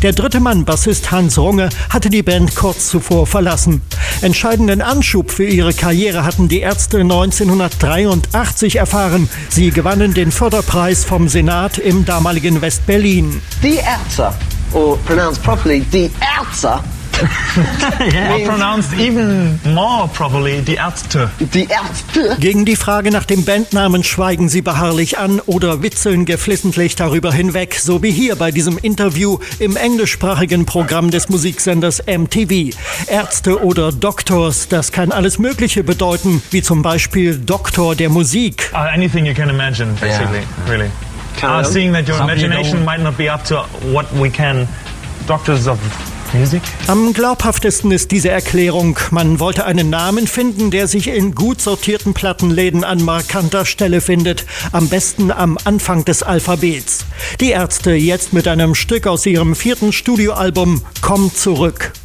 Der dritte Mann, Bassist Hans Runge, hatte die Band kurz zuvor verlassen. Entscheidenden Anschub für ihre Karriere hatten die Ärzte 1983 erfahren. Sie gewannen den Förderpreis vom Senat im damaligen West-Berlin. Die Ärzte, or pronounced properly, die Ärzte. Yeah, pronounced even more properly, die Ärzte. Die Ärzte. Gegen die Frage nach dem Bandnamen schweigen sie beharrlich an oder witzeln geflissentlich darüber hinweg, so wie hier bei diesem Interview im englischsprachigen Programm des Musiksenders MTV. Ärzte oder Doctors, das kann alles Mögliche bedeuten, wie zum Beispiel Doktor der Musik. Anything you can imagine, basically, really. Seeing that your imagination might not be up to what we can, doctors of music. Am glaubhaftesten ist diese Erklärung. Man wollte einen Namen finden, der sich in gut sortierten Plattenläden an markanter Stelle findet. Am besten am Anfang des Alphabets. Die Ärzte jetzt mit einem Stück aus ihrem 4. Studioalbum Komm zurück.